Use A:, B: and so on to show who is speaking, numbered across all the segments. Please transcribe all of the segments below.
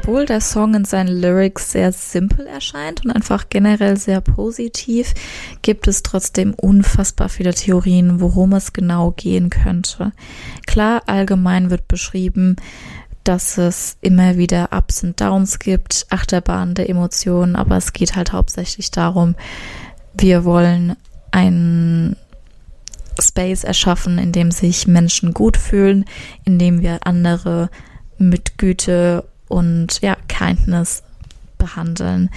A: obwohl der Song in seinen Lyrics sehr simpel erscheint und einfach generell sehr positiv, gibt es trotzdem unfassbar viele Theorien, worum es genau gehen könnte. Klar, allgemein wird beschrieben, dass es immer wieder Ups und Downs gibt, Achterbahnen der Emotionen, aber es geht halt hauptsächlich darum, wir wollen einen Space erschaffen, in dem sich Menschen gut fühlen, in dem wir andere mit Güte und Kindness behandeln.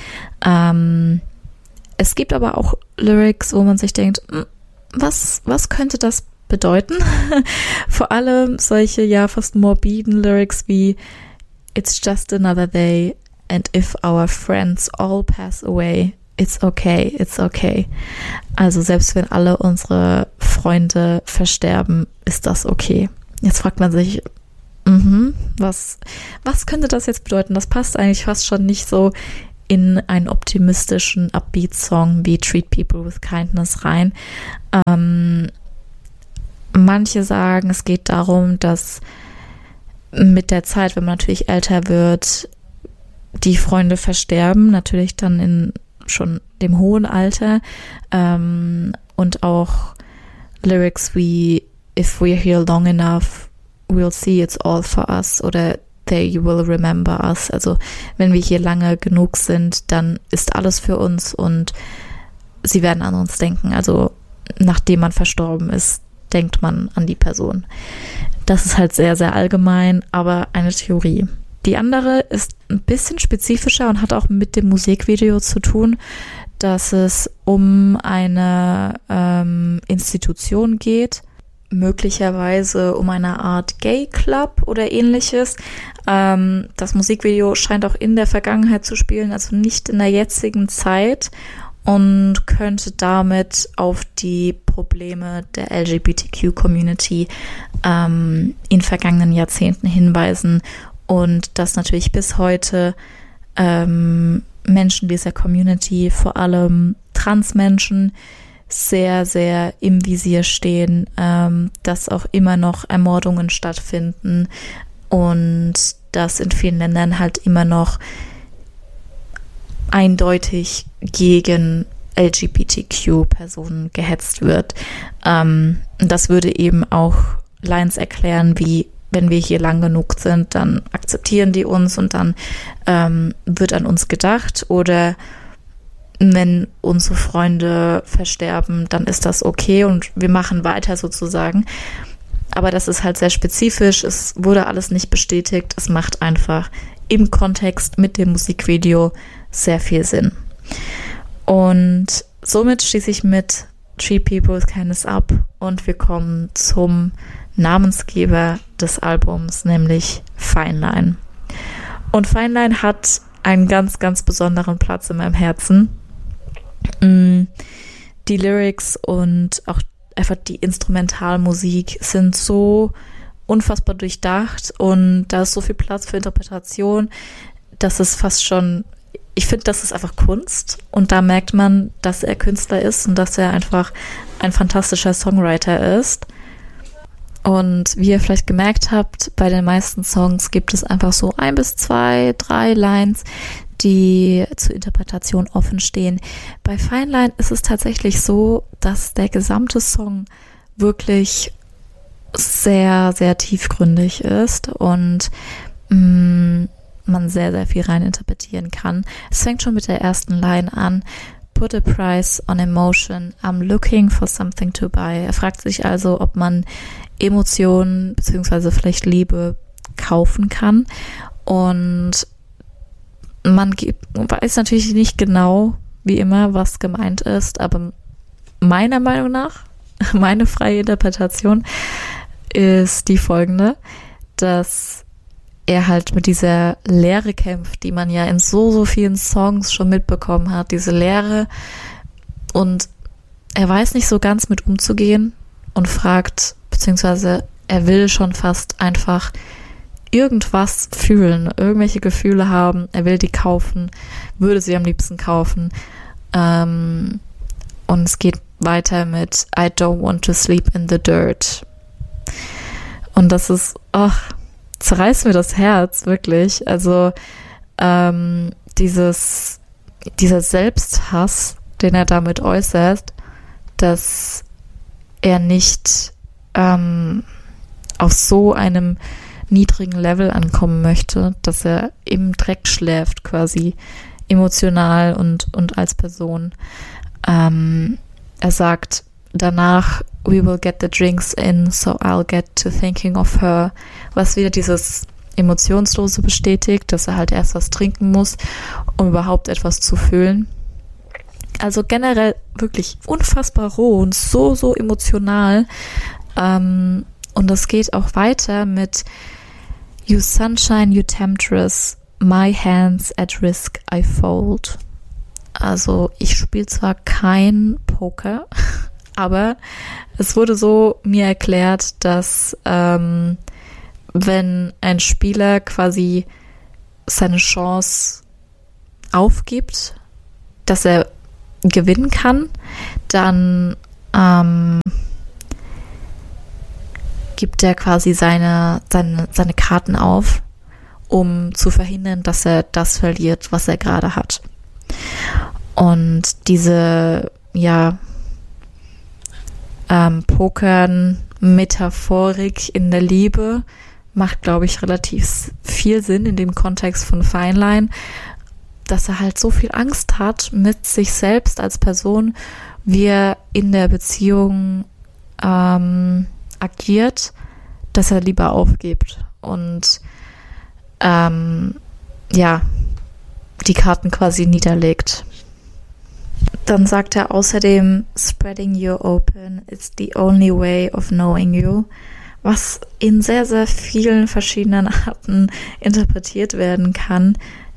A: Es gibt aber auch Lyrics, wo man sich denkt, was könnte das bedeuten? Vor allem solche fast morbiden Lyrics wie It's just another day and if our friends all pass away, it's okay, it's okay. Also selbst wenn alle unsere Freunde versterben, ist das okay. Jetzt fragt man sich, was könnte das jetzt bedeuten? Das passt eigentlich fast schon nicht so in einen optimistischen Upbeat-Song wie Treat People with Kindness rein. Manche sagen, es geht darum, dass mit der Zeit, wenn man natürlich älter wird, die Freunde versterben, natürlich dann in schon dem hohen Alter, und auch Lyrics wie If we're here long enough, we'll see it's all for us oder They will remember us. Also wenn wir hier lange genug sind, dann ist alles für uns und sie werden an uns denken. Also nachdem man verstorben ist, denkt man an die Person. Das ist halt sehr, sehr allgemein, aber eine Theorie. Die andere ist ein bisschen spezifischer und hat auch mit dem Musikvideo zu tun, dass es um eine Institution geht, möglicherweise um eine Art Gay Club oder ähnliches. Das Musikvideo scheint auch in der Vergangenheit zu spielen, also nicht in der jetzigen Zeit, und könnte damit auf die Probleme der LGBTQ-Community in vergangenen Jahrzehnten hinweisen und dass natürlich bis heute Menschen dieser Community, vor allem Transmenschen, sehr, sehr im Visier stehen, dass auch immer noch Ermordungen stattfinden und dass in vielen Ländern halt immer noch eindeutig gegen LGBTQ-Personen gehetzt wird. Das würde eben auch Lines erklären, wie wenn wir hier lang genug sind, dann akzeptieren die uns und dann wird an uns gedacht, oder wenn unsere Freunde versterben, dann ist das okay und wir machen weiter sozusagen. Aber das ist halt sehr spezifisch, es wurde alles nicht bestätigt, es macht einfach im Kontext mit dem Musikvideo sehr viel Sinn. Und somit schließe ich mit Treat People with Kindness ab und wir kommen zum Namensgeber des Albums, nämlich Fine Line. Und Fine Line hat einen ganz, ganz besonderen Platz in meinem Herzen. Die Lyrics und auch einfach die Instrumentalmusik sind so unfassbar durchdacht und da ist so viel Platz für Interpretation, dass es fast schon, ich finde, das ist einfach Kunst und da merkt man, dass er Künstler ist und dass er einfach ein fantastischer Songwriter ist. Und wie ihr vielleicht gemerkt habt, bei den meisten Songs gibt es einfach so 1 bis 2, 3 Lines, die zur Interpretation offen stehen. Bei Fine Line ist es tatsächlich so, dass der gesamte Song wirklich sehr, sehr tiefgründig ist und man sehr, sehr viel rein interpretieren kann. Es fängt schon mit der ersten Line an. Put a price on emotion. I'm looking for something to buy. Er fragt sich also, ob man Emotionen bzw. vielleicht Liebe kaufen kann. Und man weiß natürlich nicht genau, wie immer, was gemeint ist, aber meiner Meinung nach, meine freie Interpretation ist die folgende, dass er halt mit dieser Leere kämpft, die man ja in so, so vielen Songs schon mitbekommen hat, diese Leere, und er weiß nicht so ganz mit umzugehen und fragt, beziehungsweise er will schon fast einfach irgendwas fühlen, irgendwelche Gefühle haben, er will die kaufen, würde sie am liebsten kaufen, und es geht weiter mit I don't want to sleep in the dirt. Und das ist, zerreißt mir das Herz, wirklich. Also dieser Selbsthass, den er damit äußert, dass er nicht auf so einem niedrigen Level ankommen möchte, dass er im Dreck schläft, quasi emotional und als Person. Er sagt danach, we will get the drinks in, so I'll get to thinking of her, was wieder dieses Emotionslose bestätigt, dass er halt erst was trinken muss, um überhaupt etwas zu fühlen. Also generell wirklich unfassbar roh und so emotional. Und das geht auch weiter mit You sunshine, you temptress, my hands at risk I fold. Also ich spiele zwar kein Poker, aber es wurde so mir erklärt, dass wenn ein Spieler quasi seine Chance aufgibt, dass er gewinnen kann, dann gibt er quasi seine Karten auf, um zu verhindern, dass er das verliert, was er gerade hat. Und diese, Pokern-Metaphorik in der Liebe macht, glaube ich, relativ viel Sinn in dem Kontext von Fine Line, dass er halt so viel Angst hat mit sich selbst als Person, wie er in der Beziehung agiert, dass er lieber aufgibt und die Karten quasi niederlegt. Dann sagt er außerdem, spreading you open, it's the only way of knowing you, was in sehr, sehr vielen verschiedenen Arten interpretiert werden kann.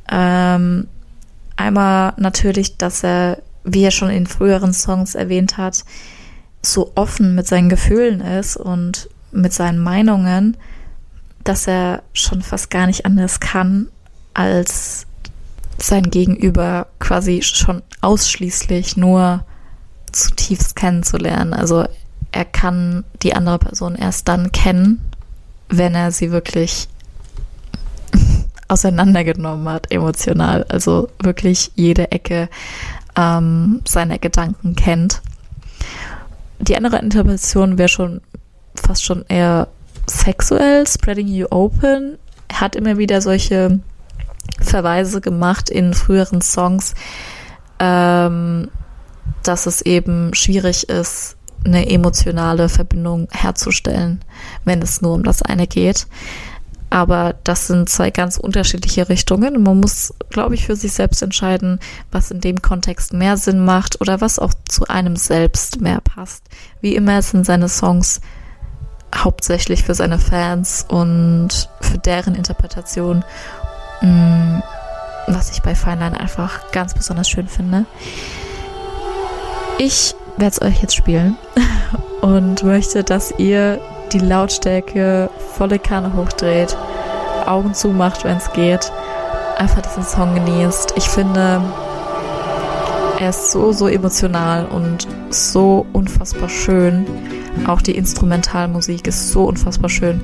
A: Einmal natürlich, dass er, wie er schon in früheren Songs erwähnt hat, so offen mit seinen Gefühlen ist und mit seinen Meinungen, dass er schon fast gar nicht anders kann, als sein Gegenüber quasi schon ausschließlich nur zutiefst kennenzulernen. Also er kann die andere Person erst dann kennen, wenn er sie wirklich auseinandergenommen hat, emotional. Also wirklich jede Ecke seiner Gedanken kennt. Die andere Interpretation wäre fast schon eher sexuell, spreading you open. Er hat immer wieder solche Verweise gemacht in früheren Songs, dass es eben schwierig ist, eine emotionale Verbindung herzustellen, wenn es nur um das eine geht. Aber das sind zwei ganz unterschiedliche Richtungen. Man muss, glaube ich, für sich selbst entscheiden, was in dem Kontext mehr Sinn macht oder was auch zu einem selbst mehr passt. Wie immer sind seine Songs hauptsächlich für seine Fans und für deren Interpretation, was ich bei Fine Line einfach ganz besonders schön finde. Ich werde es euch jetzt spielen und möchte, dass ihr die Lautstärke volle Kanne hochdreht, Augen zumacht, wenn es geht, einfach diesen Song genießt. Ich finde, er ist so emotional und so unfassbar schön. Auch die Instrumentalmusik ist so unfassbar schön,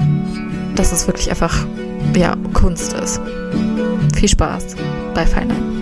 A: dass es wirklich einfach Kunst ist. Viel Spaß bei Fine Line.